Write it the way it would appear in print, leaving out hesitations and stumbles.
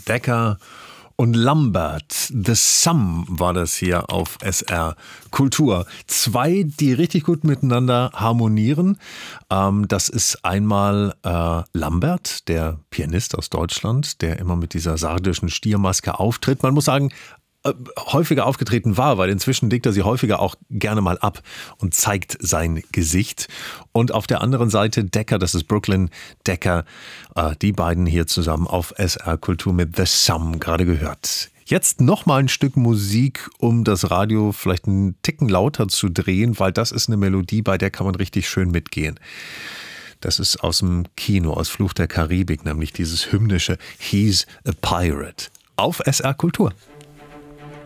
Decker und Lambert. The Sum war das hier auf SR Kultur. Zwei, die richtig gut miteinander harmonieren. Das ist einmal Lambert, der Pianist aus Deutschland, der immer mit dieser sardischen Stiermaske auftritt. Man muss sagen, häufiger aufgetreten war, weil inzwischen legt er sie häufiger auch gerne mal ab und zeigt sein Gesicht. Und auf der anderen Seite Decker, das ist Brooklyn Decker, die beiden hier zusammen auf SR Kultur mit The Sum gerade gehört. Jetzt nochmal ein Stück Musik, um das Radio vielleicht einen Ticken lauter zu drehen, weil das ist eine Melodie, bei der kann man richtig schön mitgehen. Das ist aus dem Kino, aus Fluch der Karibik, nämlich dieses hymnische He's a Pirate auf SR Kultur.